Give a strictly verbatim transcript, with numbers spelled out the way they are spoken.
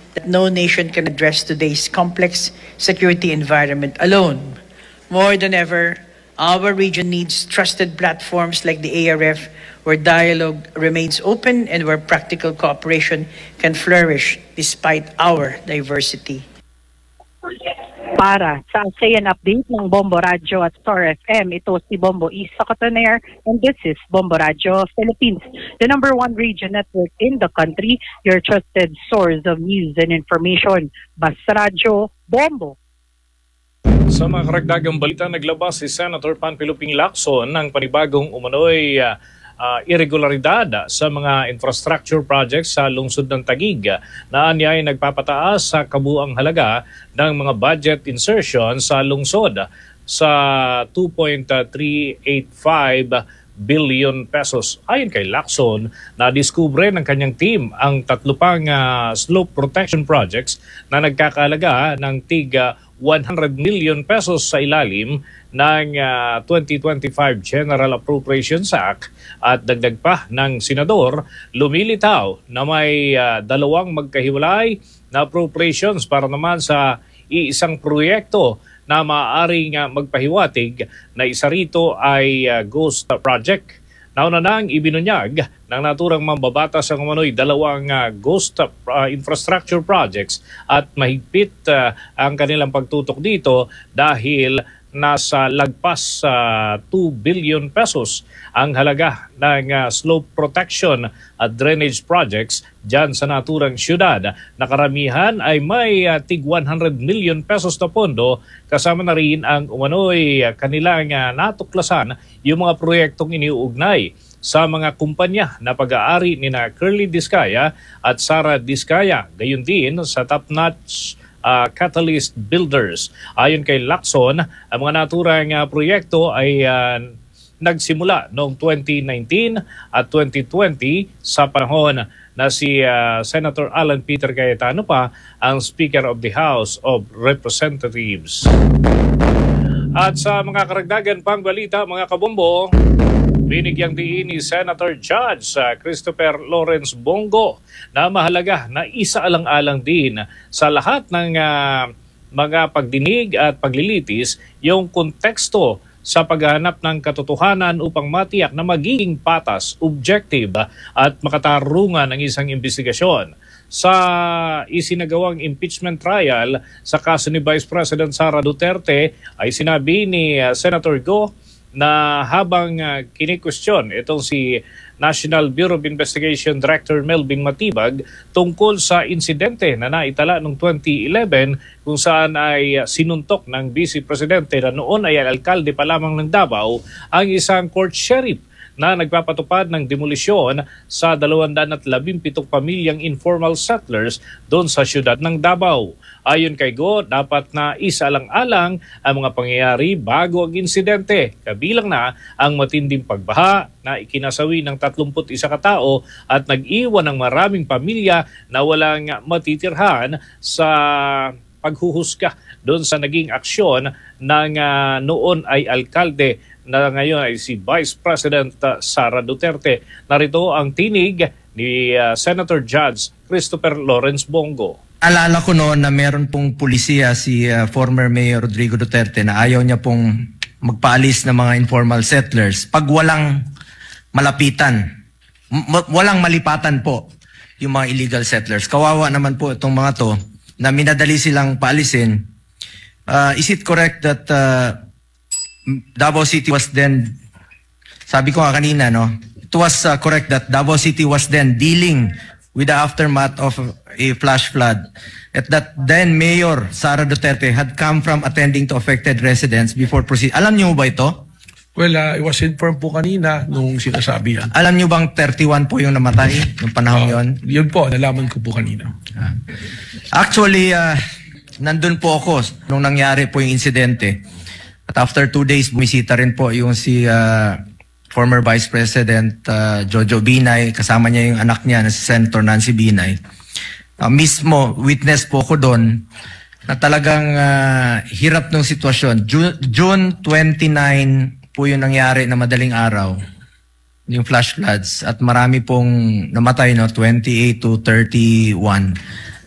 that no nation can address today's complex security environment alone. More than ever, our region needs trusted platforms like the A R F, where dialogue remains open and where practical cooperation can flourish despite our diversity. Para sa ASEAN Update ng Bombo Radio at Star F M, ito si Bombo Isa Cotoner and this is Bombo Radio Philippines, the number one radio network in the country, your trusted source of news and information. Basta Radio, Bombo. Sa mga karagdagang balita, naglabas si Senator Panfilo Ping Lacson ng panibagong umano'y uh, uh, irregularidad sa mga infrastructure projects sa lungsod ng Taguig na anya ay nagpapataas sa kabuang halaga ng mga budget insertion sa lungsod sa two point three eight five billion pesos. Ayon kay Lacson, na-discover ng kanyang team ang tatlo pang uh, slope protection projects na nagkakalaga ng tiga one hundred million pesos sa ilalim ng uh, twenty twenty-five General Appropriations Act at dagdag pa ng senador, lumilitaw na may uh, dalawang magkahiwalay na appropriations para naman sa iisang proyekto na maaaring uh, magpahiwatig na isa rito ay uh, ghost project. Nauna nang ibinunyag ng naturang mambabatas ang umano'y dalawang uh, ghost uh, infrastructure projects at mahigpit uh, ang kanilang pagtutok dito dahil nasa lagpas sa uh, two billion pesos ang halaga ng uh, slope protection at drainage projects dyan sa naturang syudad. Nakaramihan ay may uh, tig one hundred million pesos na pondo, kasama na rin ang umano'y uh, kanilang uh, natuklasan yung mga proyektong iniuugnay sa mga kumpanya na pag-aari ni na Curly Discaya at Sara Discaya, gayon din sa top-notch uh, Catalyst Builders. Ayon kay Lacson, ang mga naturang uh, proyekto ay uh, nagsimula noong twenty nineteen at twenty twenty sa panahon na si uh, Senator Alan Peter Cayetano pa ang Speaker of the House of Representatives. At sa mga karagdagan pang balita, mga kabombo, binigyang diin ni Senator Judge uh, Christopher Lawrence Bongo na mahalaga na isaalang-alang din sa lahat ng uh, mga pagdinig at paglilitis yung konteksto sa paghahanap ng katotohanan upang matiyak na magiging patas, objective at makatarungan ang isang investigasyon. Sa isinagawang impeachment trial sa kaso ni Vice President Sara Duterte ay sinabi ni uh, Senator Go na habang uh, kinikwestiyon itong si National Bureau of Investigation Director Melvin Matibag tungkol sa insidente na naitala noong twenty eleven kung saan ay uh, sinuntok ng Vice Presidente na noon ay alkalde pa lamang ng Davao ang isang court sheriff na nagpapatupad ng demolisyon sa dalawandaan labing pitong pamilyang informal settlers doon sa siyudad ng Davao. Ayon kay Go, dapat na isalang-alang ang mga pangyayari bago ang insidente, kabilang na ang matinding pagbaha na ikinasawi ng tatlumput isa katao at nag-iwan ng maraming pamilya na walang matitirhan sa paghuhusga doon sa naging aksyon ng uh, noon ay alkalde na ngayon ay si Vice President uh, Sara Duterte. Narito ang tinig ni uh, Senator Judge Christopher Lawrence Bongo. Alala ko noon na meron pong pulisiya si uh, former Mayor Rodrigo Duterte na ayaw niya pong magpaalis ng mga informal settlers pag walang malapitan, m- walang malipatan po yung mga illegal settlers. Kawawa naman po itong mga to na minadali silang paalisin. Uh, is it correct that uh, Davao City was then, sabi ko nga kanina, no? It was uh, correct that Davao City was then dealing with the aftermath of a flash flood. At that then Mayor Sara Duterte had come from attending to affected residents before proceed. Alam niyo ba ito? Well, uh, I was informed po kanina nung sinasabi yan. Alam niyo bang thirty-one po yung namatay nung panahon uh, yon? Yun po, nalaman ko po kanina. Uh, actually, uh, nandun po ako nung nangyari po yung insidente. At after two days, bumisita rin po yung si uh, former Vice President uh, Jojo Binay, kasama niya yung anak niya na si Senator Nancy Binay. Uh, mismo, witness po ko doon na talagang uh, hirap ng sitwasyon. June, June twenty-ninth po yung nangyari na madaling araw, yung flash floods, at marami pong namatay, no, twenty-eight to thirty-one.